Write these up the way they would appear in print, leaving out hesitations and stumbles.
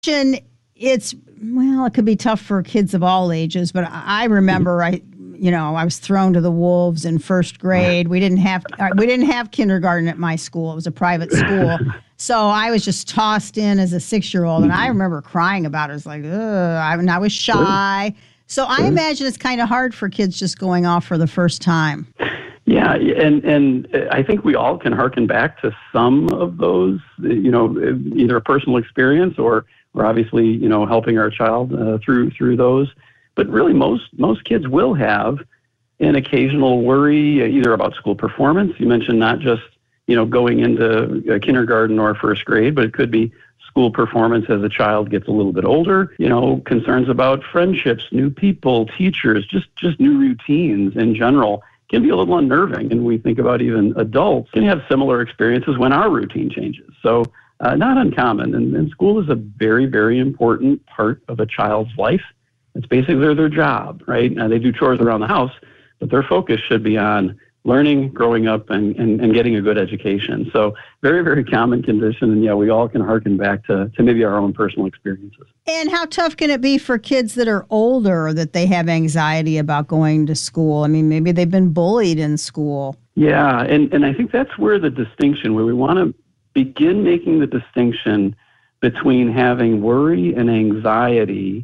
It could be tough for kids of all ages, but I remember I was thrown to the wolves in first grade. We didn't have kindergarten at my school. It was a private school. So I was just tossed in as a 6-year-old, and I remember crying about it. It was like, ugh, I was shy. So I imagine it's kind of hard for kids just going off for the first time. Yeah, and I think we all can harken back to some of those, either a personal experience or obviously, helping our child through those. But really, most kids will have an occasional worry, either about school performance. You mentioned not just, going into kindergarten or first grade, but it could be school performance as a child gets a little bit older, concerns about friendships, new people, teachers, just new routines in general can be a little unnerving. And we think about even adults can have similar experiences when our routine changes. So not uncommon. And school is a very, very important part of a child's life. It's basically their job, right? They do chores around the house, but their focus should be on learning, growing up, and getting a good education. So very, very common condition. And we all can harken back to maybe our own personal experiences. And how tough can it be for kids that are older that they have anxiety about going to school? I mean, maybe they've been bullied in school. Yeah, and I think that's where the distinction, where we want to begin making the distinction between having worry and anxiety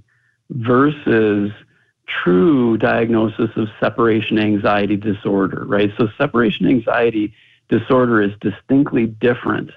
versus true diagnosis of separation anxiety disorder, right? So separation anxiety disorder is distinctly different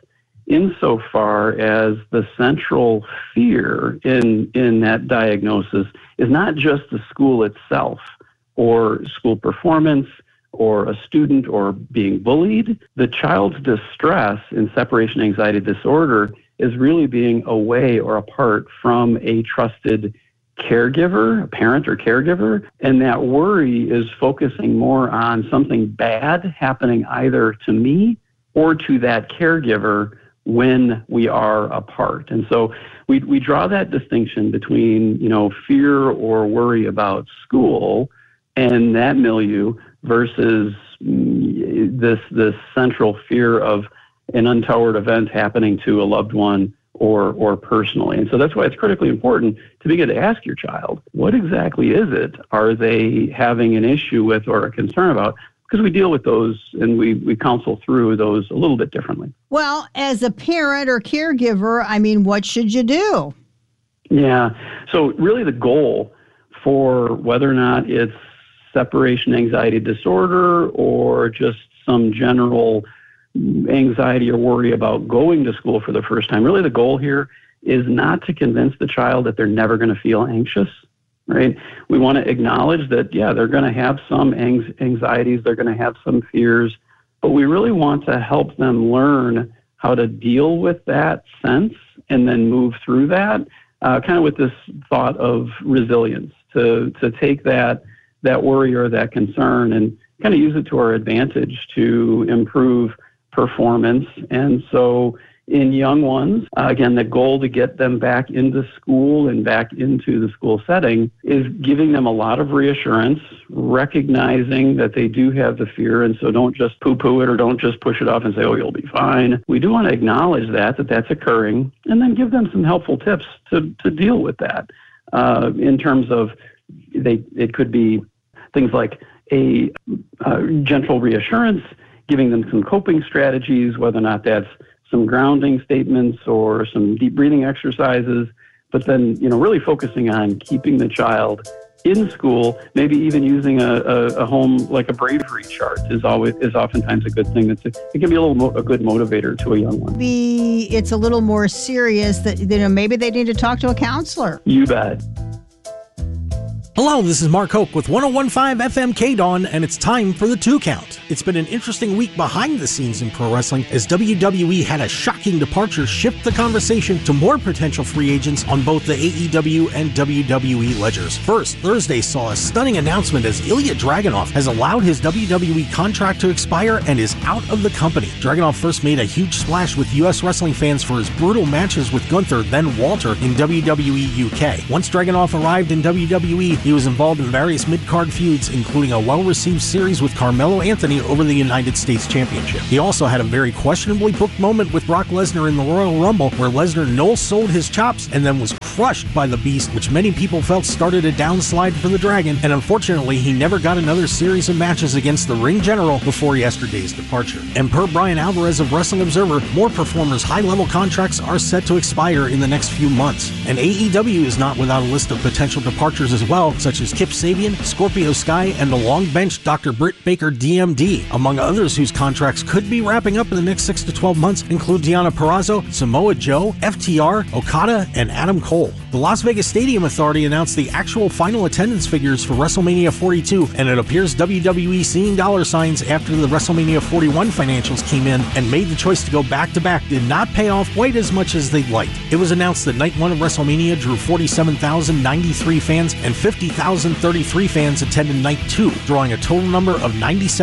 insofar as the central fear in that diagnosis is not just the school itself or school performance or a student or being bullied. The child's distress in separation anxiety disorder is really being away or apart from a trusted caregiver, a parent or caregiver, and that worry is focusing more on something bad happening either to me or to that caregiver when we are apart. And so we draw that distinction between, fear or worry about school and that milieu versus this central fear of an untoward event happening to a loved one or personally. And so that's why it's critically important to begin to ask your child, what exactly is it? Are they having an issue with or a concern about? Because we deal with those and we counsel through those a little bit differently. Well, as a parent or caregiver, what should you do? Yeah. So really the goal for whether or not it's separation anxiety disorder or just some general anxiety or worry about going to school for the first time, really the goal here is not to convince the child that they're never going to feel anxious, right? We want to acknowledge that, they're going to have some anxieties, they're going to have some fears, but we really want to help them learn how to deal with that sense and then move through that, kind of with this thought of resilience, to take that worry or that concern and kind of use it to our advantage to improve performance. And so in young ones, again, the goal to get them back into school and back into the school setting is giving them a lot of reassurance, recognizing that they do have the fear. And so don't just poo-poo it or don't just push it off and say, oh, you'll be fine. We do want to acknowledge that that's occurring and then give them some helpful tips to deal with that in terms of it could be things like a gentle reassurance, giving them some coping strategies, whether or not that's some grounding statements or some deep breathing exercises, but then, really focusing on keeping the child in school, maybe even using a home like a bravery chart is oftentimes a good thing. It can be a good motivator to a young one. It's a little more serious that, maybe they need to talk to a counselor. You bet. Hello, this is Mark Hoke with 101.5 FM KDAWN, and it's time for the 2 Count. It's been an interesting week behind the scenes in pro wrestling as WWE had a shocking departure shift the conversation to more potential free agents on both the AEW and WWE ledgers. First, Thursday saw a stunning announcement as Ilya Dragunov has allowed his WWE contract to expire and is out of the company. Dragunov first made a huge splash with US wrestling fans for his brutal matches with Gunther, then Walter, in WWE UK. Once Dragunov arrived in WWE, he was involved in various mid-card feuds, including a well-received series with Carmelo Anthony over the United States Championship. He also had a very questionably booked moment with Brock Lesnar in the Royal Rumble, where Lesnar no-sold his chops and then was crushed by the Beast, which many people felt started a downslide for the Dragon, and unfortunately he never got another series of matches against the Ring General before yesterday's departure. And per Brian Alvarez of Wrestling Observer, more performers' high-level contracts are set to expire in the next few months. And AEW is not without a list of potential departures as well, such as Kip Sabian, Scorpio Sky, and the long-benched Dr. Britt Baker DMD. Among others whose contracts could be wrapping up in the next 6 to 12 months include Deonna Purrazzo, Samoa Joe, FTR, Okada, and Adam Cole. The Las Vegas Stadium Authority announced the actual final attendance figures for WrestleMania 42, and it appears WWE seeing dollar signs after the WrestleMania 41 financials came in and made the choice to go back-to-back did not pay off quite as much as they'd liked. It was announced that Night 1 of WrestleMania drew 47,093 fans and 50,033 fans attended Night 2, drawing a total number of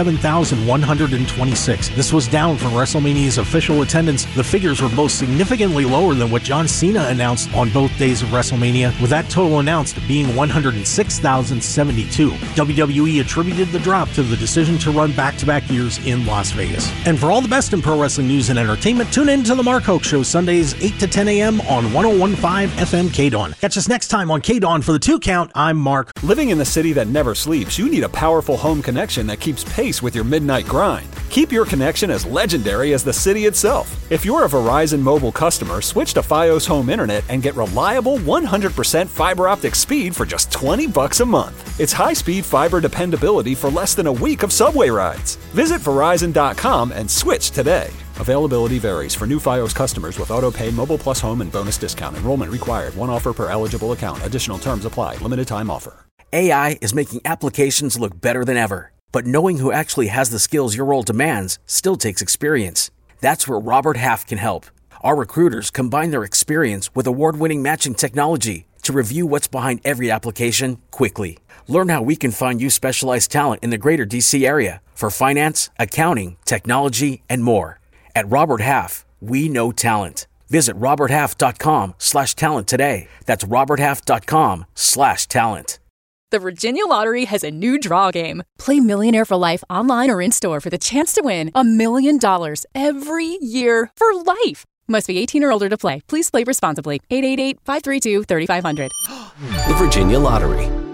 97,126. This was down from WrestleMania's official attendance. The figures were both significantly lower than what John Cena announced on both days of WrestleMania, with that total announced being 106,072. WWE attributed the drop to the decision to run back-to-back years in Las Vegas. And for all the best in pro wrestling news and entertainment, tune in to The Mark Hoke Show Sundays 8 to 10 a.m. on 101.5 FM KDAWN. Catch us next time on KDAWN for the 2 Count. I'm Mark. Living in the city that never sleeps, you need a powerful home connection that keeps pace with your midnight grind. Keep your connection as legendary as the city itself. If you're a Verizon mobile customer, switch to Fios Home Internet and get reliable 100% fiber optic speed for just $20 a month. It's high-speed fiber dependability for less than a week of subway rides. Visit Verizon.com and switch today. Availability varies for new Fios customers with auto-pay, Mobile Plus Home, and bonus discount. Enrollment required. One offer per eligible account. Additional terms apply. Limited time offer. AI is making applications look better than ever. But knowing who actually has the skills your role demands still takes experience. That's where Robert Half can help. Our recruiters combine their experience with award-winning matching technology to review what's behind every application quickly. Learn how we can find you specialized talent in the greater DC area for finance, accounting, technology, and more. At Robert Half, we know talent. Visit roberthalf.com/talent today. That's roberthalf.com/talent. The Virginia Lottery has a new draw game. Play Millionaire for Life online or in-store for the chance to win $1 million every year for life. Must be 18 or older to play. Please play responsibly. 888-532-3500. The Virginia Lottery.